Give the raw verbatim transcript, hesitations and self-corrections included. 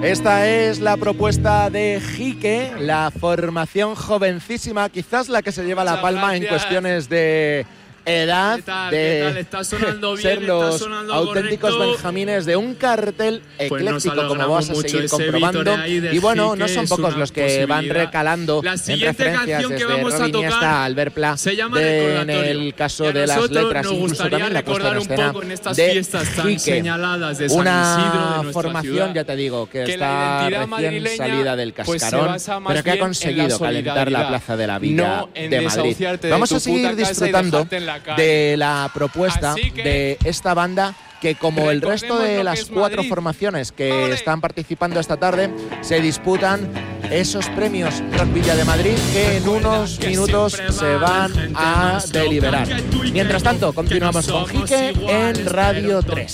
Esta es la propuesta de Jique, la formación jovencísima, quizás la que se lleva la palma en cuestiones de edad, ¿Qué tal, de qué tal? Está sonando bien, ser los está sonando auténticos correcto. benjamines de un cartel Pues ecléctico, como vas a seguir ese comprobando. Vítore ahí de Y bueno, Jique no son es pocos una los que van posibilidad. recalando La en siguiente referencias canción que desde vamos a Robin tocar Iniesta, Albert Pla, se llama de, en Recordatorio. el caso Y a de las nosotros letras, nos incluso gustaría también la puesta en recordar un escena poco en estas de fiestas tan Jique. señaladas de San Isidro, de Una nuestra formación, ciudad, ya te digo, que, que la está identidad recién madrileña, salida del pues, se cascarón, basa más pero que ha bien en conseguido la calentar la solidaridad, plaza de la Villa no en de Madrid. desahuciarte de Vamos tu a seguir puta casa y disfrutando dejarte en la calle. de la propuesta Así que, de esta banda, que como el resto recordemos de lo las que es cuatro Madrid. formaciones que ¡Ole! están participando esta tarde, se disputan esos premios Rock Villa de Madrid, que en unos que minutos siempre se va van gente a más loca deliberar. que tú y que Mientras yo, tanto, que continuamos no con somos Jique iguales, en Radio pero tres.